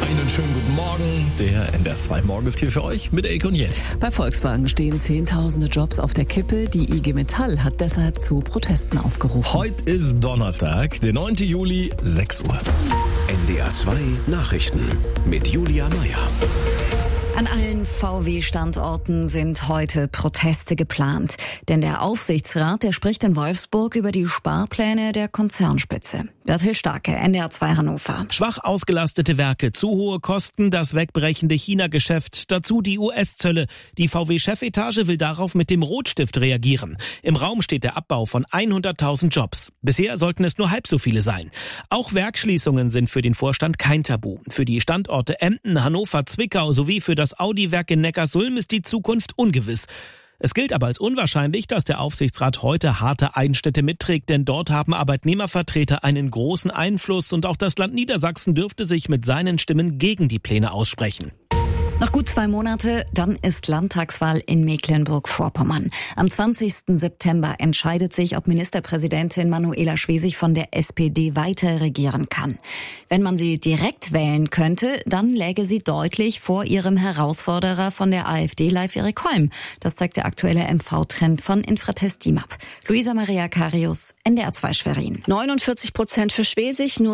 Einen schönen guten Morgen. Der NDR 2 Morgen ist hier für euch mit Elke und Jens. Bei Volkswagen stehen Zehntausende Jobs auf der Kippe. Die IG Metall hat deshalb zu Protesten aufgerufen. Heute ist Donnerstag, der 9. Juli, 6 Uhr. NDR 2 Nachrichten mit Julia Meyer. An allen VW-Standorten sind heute Proteste geplant. Denn der Aufsichtsrat, der spricht in Wolfsburg über die Sparpläne der Konzernspitze. Bertil Starke, NDR 2 Hannover. Schwach ausgelastete Werke, zu hohe Kosten, das wegbrechende China-Geschäft, dazu die US-Zölle. Die VW-Chefetage will darauf mit dem Rotstift reagieren. Im Raum steht der Abbau von 100.000 Jobs. Bisher sollten es nur halb so viele sein. Auch Werksschließungen sind für den Vorstand kein Tabu. Für die Standorte Emden, Hannover, Zwickau sowie für das Audi-Werk in Neckarsulm ist die Zukunft ungewiss. Es gilt aber als unwahrscheinlich, dass der Aufsichtsrat heute harte Einschnitte mitträgt, denn dort haben Arbeitnehmervertreter einen großen Einfluss und auch das Land Niedersachsen dürfte sich mit seinen Stimmen gegen die Pläne aussprechen. Noch gut 2 Monate, dann ist Landtagswahl in Mecklenburg-Vorpommern. Am 20. September entscheidet sich, ob Ministerpräsidentin Manuela Schwesig von der SPD weiter regieren kann. Wenn man sie direkt wählen könnte, dann läge sie deutlich vor ihrem Herausforderer von der AfD, Leif-Erik Holm. Das zeigt der aktuelle MV-Trend von Infratest DIMAP. Luisa Maria Karius, NDR 2 Schwerin. 49% für Schwesig, nur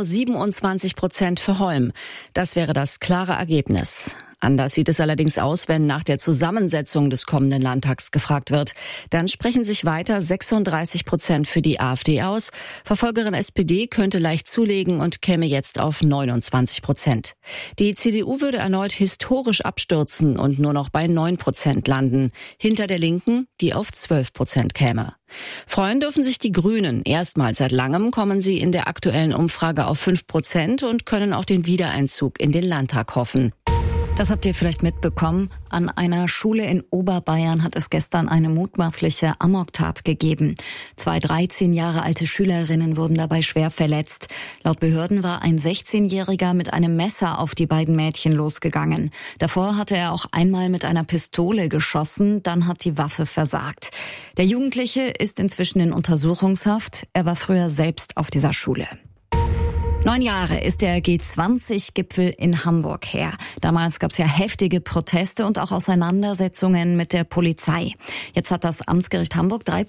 27% für Holm. Das wäre das klare Ergebnis. Anders sieht es allerdings aus, wenn nach der Zusammensetzung des kommenden Landtags gefragt wird. Dann sprechen sich weiter 36% für die AfD aus. Verfolgerin SPD könnte leicht zulegen und käme jetzt auf 29%. Die CDU würde erneut historisch abstürzen und nur noch bei 9% landen. Hinter der Linken, die auf 12% käme. Freuen dürfen sich die Grünen. Erstmals seit langem kommen sie in der aktuellen Umfrage auf 5% und können auf den Wiedereinzug in den Landtag hoffen. Das habt ihr vielleicht mitbekommen. An einer Schule in Oberbayern hat es gestern eine mutmaßliche Amoktat gegeben. 2 13 Jahre alte Schülerinnen wurden dabei schwer verletzt. Laut Behörden war ein 16-Jähriger mit einem Messer auf die beiden Mädchen losgegangen. Davor hatte er auch einmal mit einer Pistole geschossen, dann hat die Waffe versagt. Der Jugendliche ist inzwischen in Untersuchungshaft. Er war früher selbst auf dieser Schule. 9 Jahre ist der G20-Gipfel in Hamburg her. Damals gab es ja heftige Proteste und auch Auseinandersetzungen mit der Polizei. Jetzt hat das Amtsgericht Hamburg 3